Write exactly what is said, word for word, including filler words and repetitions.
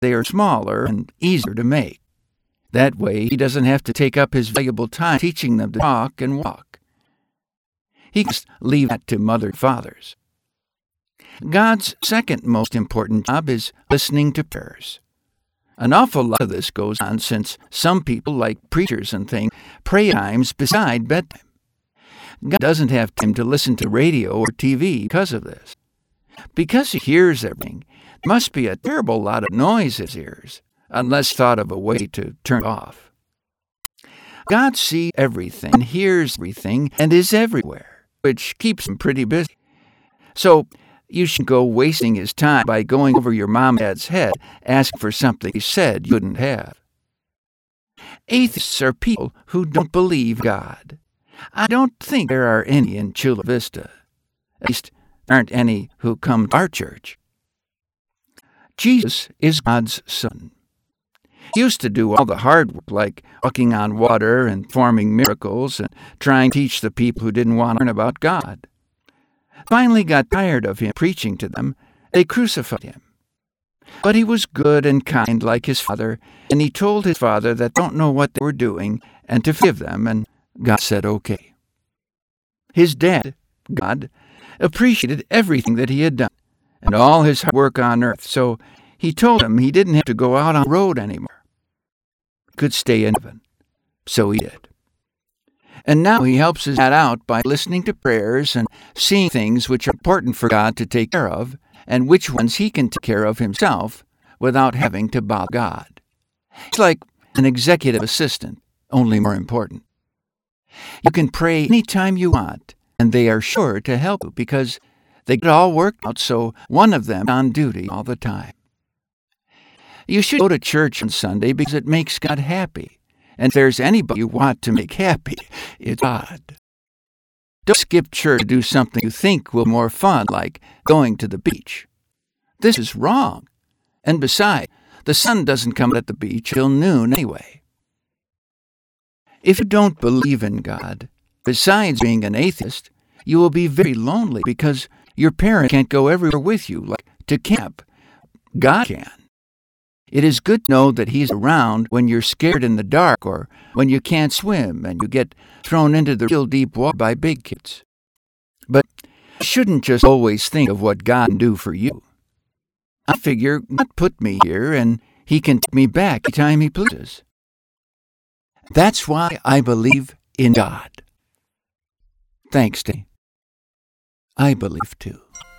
they are smaller and easier to make. That way, he doesn't have to take up his valuable time teaching them to talk and walk. He can leave that to mother and fathers. God's second most important job is listening to prayers. An awful lot of this goes on since some people, like preachers and things, pray at times beside bedtime. God doesn't have time to listen to radio or T V because of this. Because he hears everything, there must be a terrible lot of noise in his ears, unless thought of a way to turn it off. God sees everything, hears everything, and is everywhere, which keeps him pretty busy. So, you should go wasting his time by going over your mom and dad's head, asking for something he said you couldn't have. Atheists are people who don't believe God. I don't think there are any in Chula Vista. At least, there aren't any who come to our church. Jesus is God's Son. He used to do all the hard work, like walking on water and performing miracles and trying to teach the people who didn't want to learn about God. Finally got tired of him preaching to them. They crucified him. But he was good and kind like his father, and he told his father that they don't know what they were doing and to forgive them, and God said okay. His dad, God, appreciated everything that he had done and all his hard work on earth, so he told him he didn't have to go out on the road anymore. He could stay in heaven. So he did. And now he helps his dad out by listening to prayers and seeing things which are important for God to take care of, and which ones he can take care of himself without having to bother God. He's like an executive assistant, only more important. You can pray any time you want, and they are sure to help you because they get all worked out, so one of them is on duty all the time. You should go to church on Sunday because it makes God happy. And if there's anybody you want to make happy, it's God. Don't skip church to do something you think will be more fun, like going to the beach. This is wrong. And besides, the sun doesn't come at the beach till noon anyway. If you don't believe in God, besides being an atheist, you will be very lonely because your parents can't go everywhere with you, like to camp. God can. It is good to know that he's around when you're scared in the dark or when you can't swim and you get thrown into the real deep water by big kids. But you shouldn't just always think of what God can do for you. I figure God put me here and he can take me back anytime he pleases. That's why I believe in God. Thanks, Dave. I believe too.